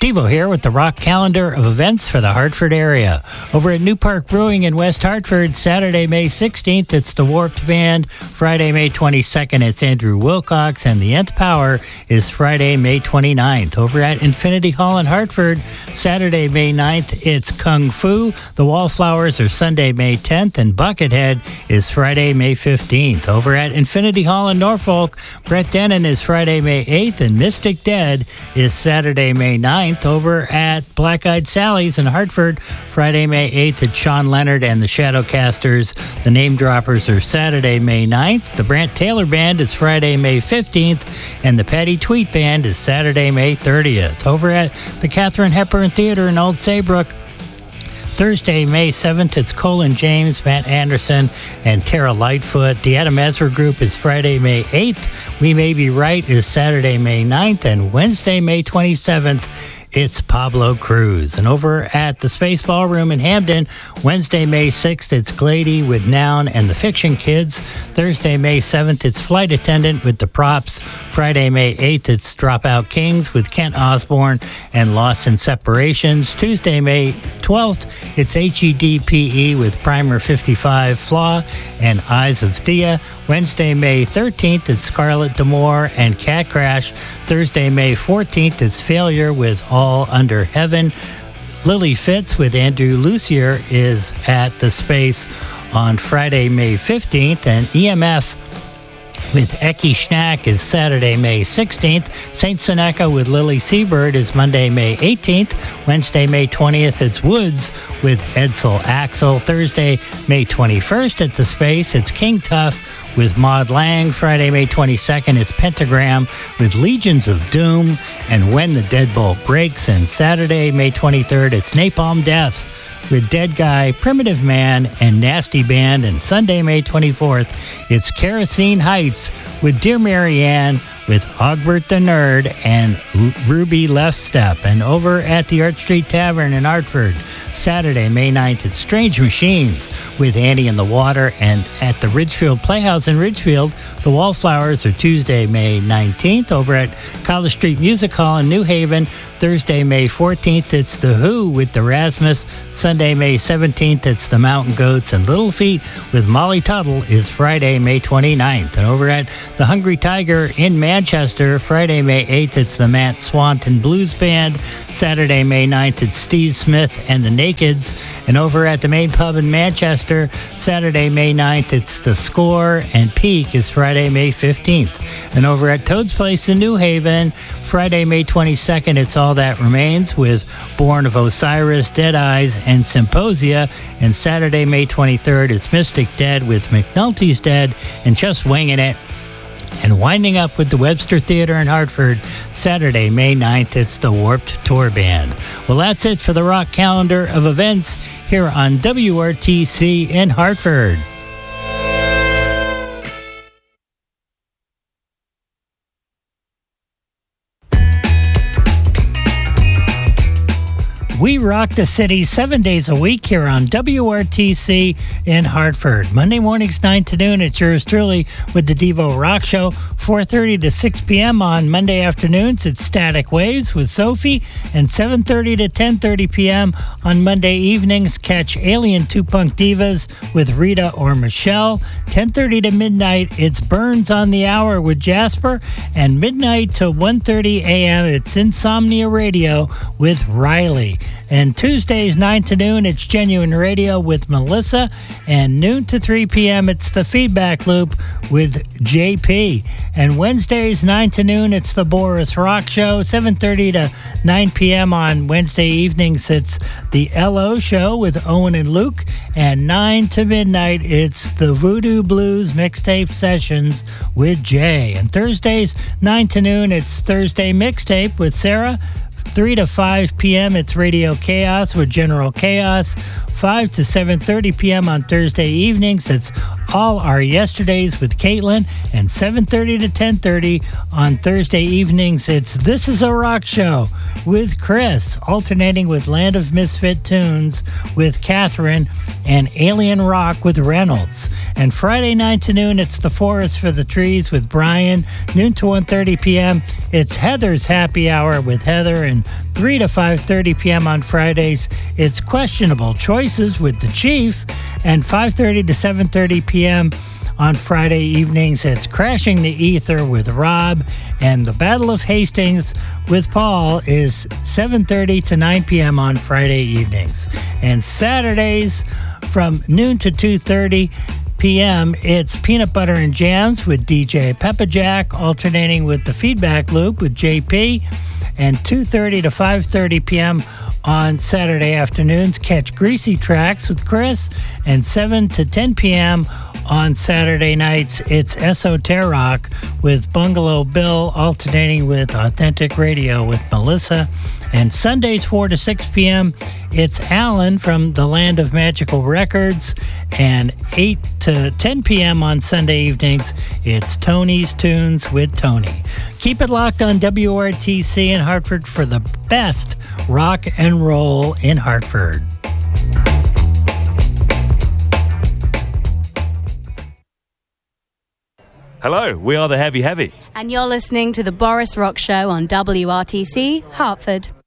Devo here with the rock calendar of events for the Hartford area. Over at New Park Brewing in West Hartford, Saturday, May 16th, it's the Warped Band. Friday, May 22nd, it's Andrew Wilcox, and the Nth Power is Friday, May 29th. Over at Infinity Hall in Hartford, Saturday, May 9th, it's Kung Fu. The Wallflowers are Sunday, May 10th, and Buckethead is Friday, May 15th. Over at Infinity Hall in Norfolk, Brett Denon is Friday, May 8th, and Mystic Dead is Saturday, May 9th. Over at Black Eyed Sally's in Hartford, Friday, May 8th, it's Sean Leonard and the Shadowcasters. The Name Droppers are Saturday, May 9th. The Brant Taylor Band is Friday, May 15th, and the Patty Tweet Band is Saturday, May 30th. Over at the Katharine Hepburn Theater in Old Saybrook, Thursday, May 7th, it's Colin James, Matt Anderson, and Tara Lightfoot. The Adam Ezra Group is Friday, May 8th. We May Be Right is Saturday, May 9th. And Wednesday, May 27th, it's Pablo Cruz. And over at the Space Ballroom in Hamden, Wednesday, May 6th, it's Glady with Noun and the Fiction Kids. Thursday, May 7th, it's Flight Attendant with the Props. Friday, May 8th, it's Dropout Kings with Kent Osborne and Lost in Separations. Tuesday, May 12th, it's HEDPE with Primer 55, Flaw, and Eyes of Thea. Wednesday, May 13th, it's Scarlett D'Amour and Cat Crash. Thursday, May 14th, it's Failure with All Under Heaven. Lily Fitz with Andrew Lucier is at the Space on Friday, May 15th. And EMF with Eki Schnack is Saturday, May 16th. St. Seneca with Lily Seabird is Monday, May 18th. Wednesday, May 20th, it's Woods with Edsel Axel. Thursday, May 21st, at the Space, it's King Tough with Maud Lang. Friday, May 22nd, it's Pentagram with Legions of Doom and When the Deadbolt Breaks. And Saturday, May 23rd, it's Napalm Death with Dead Guy, Primitive Man, and Nasty Band. And Sunday, May 24th, it's Kerosene Heights with Dear Marianne with Ogbert the Nerd and Ruby Left Step. And over at the Art Street Tavern in Hartford, Saturday, May 9th, it's Strange Machines with Annie in the Water. And at the Ridgefield Playhouse in Ridgefield, the Wallflowers are Tuesday, May 19th. Over at College Street Music Hall in New Haven, Thursday, May 14th, it's The Who with the Rasmus. Sunday, May 17th, it's the Mountain Goats. And Little Feat with Molly Tuttle is Friday, May 29th. And over at the Hungry Tiger in Manchester, Friday, May 8th, it's the Matt Swanton Blues Band. Saturday, May 9th, it's Steve Smith and the Nakeds. And over at the Main Pub in Manchester, Saturday, May 9th, it's The Score, and Peak is Friday, May 15th. And over at Toad's Place in New Haven, Friday, May 22nd, it's All That Remains with Born of Osiris, Dead Eyes, and Symposia. And Saturday, May 23rd, it's Mystic Dead with McNulty's Dead and Just Winging It. And winding up with the Webster Theater in Hartford, Saturday, May 9th, it's the Warped Tour Band. Well, that's it for the rock calendar of events here on WRTC in Hartford. We rock the city 7 days a week here on WRTC in Hartford. Monday mornings 9 to noon, it's yours truly with the Devo Rock Show. 4:30 to 6 p.m. on Monday afternoons, it's Static Waves with Sophie. And 7:30 to 10:30 p.m. on Monday evenings, catch Alien 2 Punk Divas with Rita or Michelle. 10:30 to midnight, it's Burns on the Hour with Jasper. And midnight to 1:30 a.m., it's Insomnia Radio with Riley. And Tuesdays 9 to noon, it's Genuine Radio with Melissa. And noon to 3 p.m., it's The Feedback Loop with JP. And Wednesdays 9 to noon, it's The Boris Rock Show. 7:30 to 9 p.m. on Wednesday evenings, it's The LO Show with Owen and Luke. And 9 to midnight, it's The Voodoo Blues Mixtape Sessions with Jay. And Thursdays 9 to noon, it's Thursday Mixtape with Sarah. 3 to 5 p.m., it's Radio Chaos with General Chaos. 5 to 7:30 p.m. on Thursday evenings, it's all our yesterdays with Caitlin, and 7:30 to 10:30 on Thursday evenings. It's This Is a Rock Show with Chris, alternating with Land of Misfit Tunes with Catherine, and Alien Rock with Reynolds. And Friday 9 to noon, it's The Forest for the Trees with Brian. Noon to 1:30 p.m., it's Heather's Happy Hour with Heather. And 3 to 5:30 p.m. on Fridays, it's Questionable Choices with the Chief. And 5:30 to 7:30 p.m. on Friday evenings, it's Crashing the Ether with Rob. And the Battle of Hastings with Paul is 7:30 to 9 p.m. on Friday evenings. And Saturdays from noon to 2:30 p.m., it's Peanut Butter and Jams with DJ Peppajack, alternating with the Feedback Loop with JP. And 2:30 to 5:30 p.m. on Saturday afternoons, catch Greasy Tracks with Chris. And 7 to 10 p.m. on Saturday nights, it's Esoteric with Bungalow Bill, alternating with Authentic Radio with Melissa. And Sundays 4 to 6 p.m., it's Alan from the Land of Magical Records. And 8 to 10 p.m. on Sunday evenings, it's Tony's Tunes with Tony. Keep it locked on WRTC in Hartford for the best rock and roll in Hartford. Hello, we are the Heavy Heavy. And you're listening to the Boris Rock Show on WRTC, Hartford.